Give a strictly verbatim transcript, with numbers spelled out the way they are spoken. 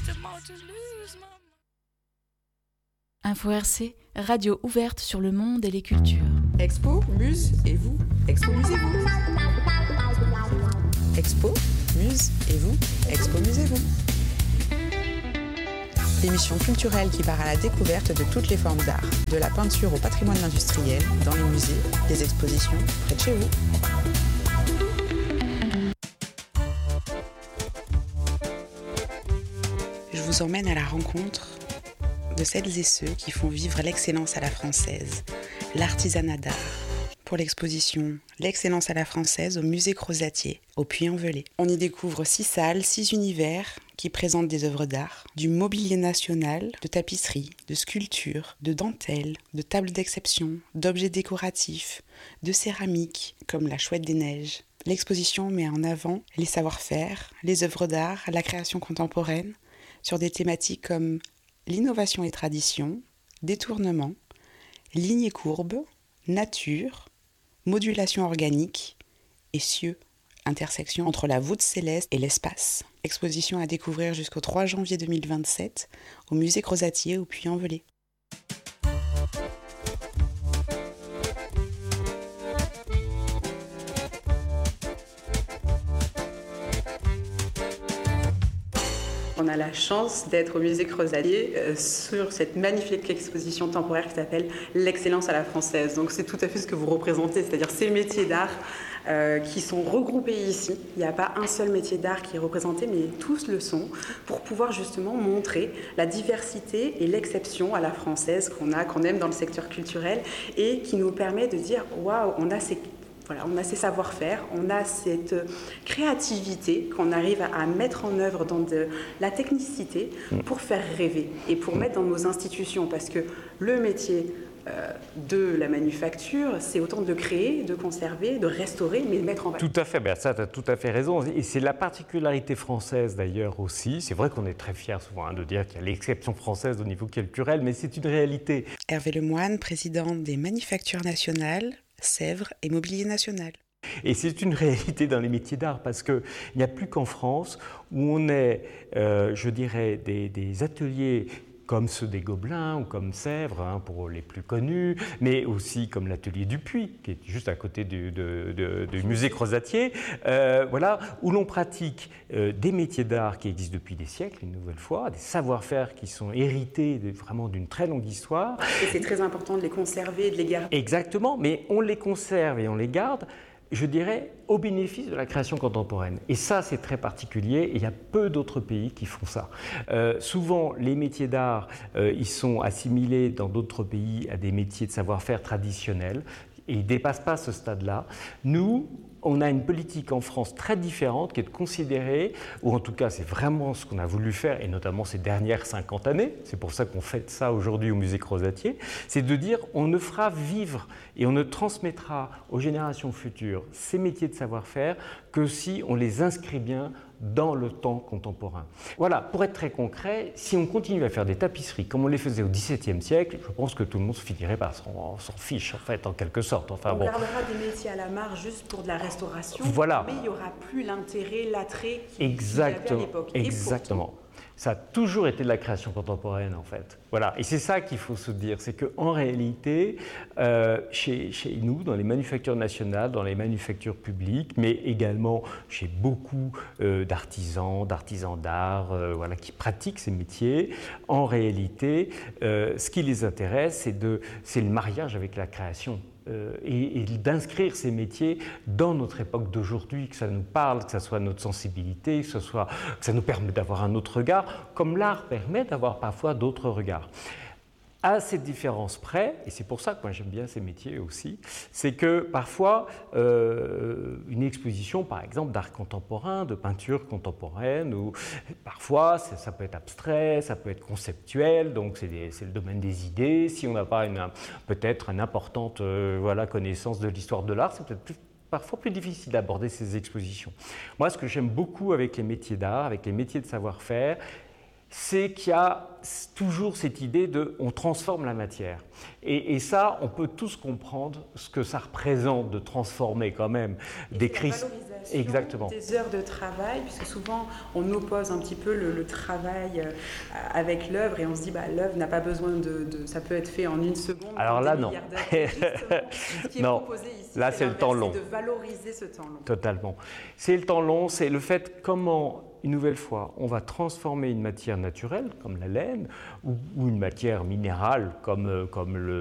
Info R C, radio ouverte sur le monde et les cultures. Expo, Muse et vous. Expo, Muse et vous. Expo, Muse et vous. Expo, Muse et vous. L'émission culturelle qui part à la découverte de toutes les formes d'art, de la peinture au patrimoine industriel, dans les musées, les expositions, près de chez vous. Je vous emmène à la rencontre de celles et ceux qui font vivre l'excellence à la française, l'artisanat d'art, pour l'exposition L'excellence à la française au musée Crozatier, au Puy-en-Velay. On y découvre six salles, six univers qui présentent des œuvres d'art, du mobilier national, de tapisserie, de sculpture, de dentelle, de tables d'exception, d'objets décoratifs, de céramique, comme la Chouette des Neiges. L'exposition met en avant les savoir-faire, les œuvres d'art, la création contemporaine, sur des thématiques comme l'innovation et tradition, détournement, lignes et courbes, nature, modulation organique et cieux, intersection entre la voûte céleste et l'espace. Exposition à découvrir jusqu'au trois janvier deux mille vingt-sept au musée Crozatier au Puy-en-Velay. On a la chance d'être au musée Crozatier euh, sur cette magnifique exposition temporaire qui s'appelle L'excellence à la française. Donc c'est tout à fait ce que vous représentez, c'est-à-dire ces métiers d'art euh, qui sont regroupés ici. Il n'y a pas un seul métier d'art qui est représenté, mais tous le sont, pour pouvoir justement montrer la diversité et l'exception à la française qu'on a, qu'on aime dans le secteur culturel et qui nous permet de dire « waouh, on a ces... » Voilà, on a ces savoir-faire, on a cette créativité qu'on arrive à mettre en œuvre dans de la technicité pour faire rêver et pour mettre dans nos institutions. Parce que le métier euh, de la manufacture, c'est autant de créer, de conserver, de restaurer, mais de mettre en valeur. Tout à fait, ben ça, tu as tout à fait raison. Et c'est la particularité française d'ailleurs aussi. C'est vrai qu'on est très fiers souvent hein, de dire qu'il y a l'exception française au niveau culturel, mais c'est une réalité. Hervé Lemoine, président des Manufactures nationales, Sèvres et Mobilier national. Et c'est une réalité dans les métiers d'art parce qu'il n'y a plus qu'en France où on est, euh, je dirais, des, des ateliers comme ceux des Gobelins ou comme Sèvres, hein, pour les plus connus, mais aussi comme l'atelier du Puy, qui est juste à côté du, de, de, du musée Crozatier, euh, voilà, où l'on pratique euh, des métiers d'art qui existent depuis des siècles, une nouvelle fois, des savoir-faire qui sont hérités de, vraiment d'une très longue histoire. Et c'est très important de les conserver et de les garder. Exactement, mais on les conserve et on les garde, je dirais, au bénéfice de la création contemporaine. Et ça, c'est très particulier, et il y a peu d'autres pays qui font ça. Euh, souvent, les métiers d'art, euh, ils sont assimilés dans d'autres pays à des métiers de savoir-faire traditionnels, et ils ne dépassent pas ce stade-là. Nous, on a une politique en France très différente qui est de considérer, ou en tout cas c'est vraiment ce qu'on a voulu faire, et notamment ces dernières cinquante années, c'est pour ça qu'on fait ça aujourd'hui au musée Crozatier, c'est de dire on ne fera vivre et on ne transmettra aux générations futures ces métiers de savoir-faire que si on les inscrit bien dans le temps contemporain. Voilà, pour être très concret, si on continue à faire des tapisseries comme on les faisait au dix-septième siècle, je pense que tout le monde se finirait par s'en, s'en fiche, en fait, en quelque sorte. Enfin, on bon. gardera des métiers à la marge juste pour de la restauration, voilà. Mais il n'y aura plus l'intérêt, l'attrait qu'il y avait à l'époque. Exactement. Pourtant, ça a toujours été de la création contemporaine, en fait. Voilà. Et c'est ça qu'il faut se dire, c'est qu'en réalité, euh, chez, chez nous, dans les manufactures nationales, dans les manufactures publiques, mais également chez beaucoup euh, d'artisans, d'artisans d'art, euh, voilà, qui pratiquent ces métiers, en réalité, euh, ce qui les intéresse, c'est, de, c'est le mariage avec la création. Euh, et, et d'inscrire ces métiers dans notre époque d'aujourd'hui, que ça nous parle, que ça soit notre sensibilité, que, ce soit, que ça nous permette d'avoir un autre regard, comme l'art permet d'avoir parfois d'autres regards. À cette différence près, et c'est pour ça que moi j'aime bien ces métiers aussi, c'est que parfois euh, une exposition par exemple d'art contemporain, de peinture contemporaine, ou parfois ça, ça peut être abstrait, ça peut être conceptuel, donc c'est, des, c'est le domaine des idées. Si on n'a pas une, peut-être une importante euh, voilà, connaissance de l'histoire de l'art, c'est peut-être plus parfois plus difficile d'aborder ces expositions. Moi, ce que j'aime beaucoup avec les métiers d'art, avec les métiers de savoir-faire, c'est qu'il y a toujours cette idée de on transforme la matière. Et, et ça, on peut tous comprendre ce que ça représente de transformer quand même et des la crises. Exactement. Des heures de travail, puisque souvent on oppose un petit peu le, le travail euh, avec l'œuvre et on se dit bah l'œuvre n'a pas besoin de, de, ça peut être fait en une seconde. Alors là non. Ce qui est non. proposé ici, là c'est le temps long. De valoriser ce temps long. Totalement. C'est le temps long, c'est le fait comment une nouvelle fois on va transformer une matière naturelle comme la laine ou, ou une matière minérale comme, comme le,